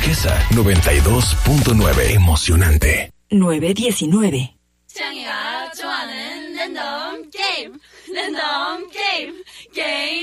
Turquesa 92.9. Emocionante. 919. 창이가 좋아하는 랜덤 게임.